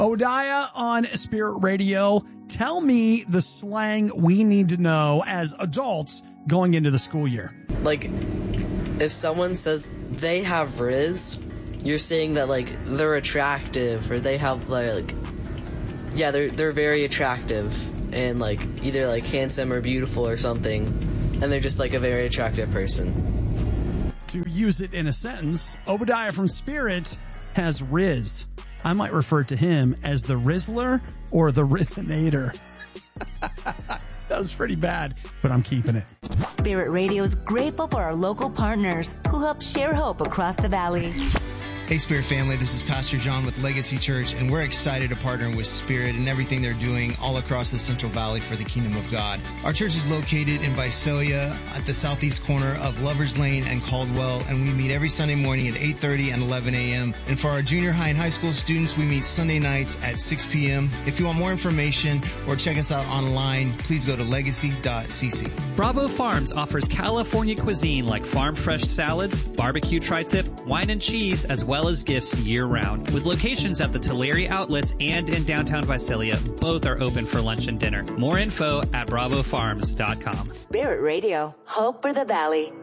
Obadiah on Spirit Radio. Tell me the slang we need to know as adults going into the school year. Like, if someone says they have Riz, you're saying that, like, they're attractive, or they have, like, yeah, they're very attractive, and, like, either, like, handsome or beautiful or something, and they're just, like, a very attractive person. To use it in a sentence, Obadiah from Spirit has Riz. I might refer to him as the Rizzler or the Rizinator. That was pretty bad, but I'm keeping it. Spirit Radio is grateful for our local partners who help share hope across the valley. Hey, Spirit family, this is Pastor John with Legacy Church, and we're excited to partner with Spirit and everything they're doing all across the Central Valley for the Kingdom of God. Our church is located in Visalia at the southeast corner of Lovers Lane and Caldwell, and we meet every Sunday morning at 8:30 and 11 a.m. And for our junior high and high school students, we meet Sunday nights at 6 p.m. If you want more information or check us out online, please go to legacy.cc. Bravo Farms offers California cuisine like farm fresh salads, barbecue tri-tip, wine and cheese, as well as gifts year-round. With locations at the Tulare outlets and in downtown Visalia, both are open for lunch and dinner. More info at bravofarms.com. Spirit Radio, hope for the valley.